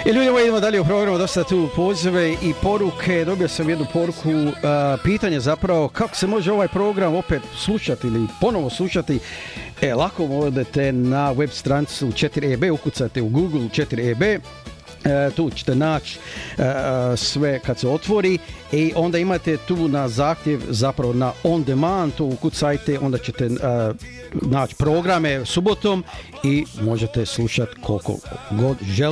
I ljudi moji, idemo dalje u programu, dosta tu pozive i poruke. Dobio sam jednu poruku, pitanje zapravo kako se može ovaj program opet slušati ili ponovo slušati. Lako odete na web stranicu 4EB, ukucate u Google 4EB. Tu ćete naći sve kad se otvori i onda imate tu na zahtjev zapravo na on demand, tu ukucajte, onda ćete naći programe subotom i možete slušati koliko god želite.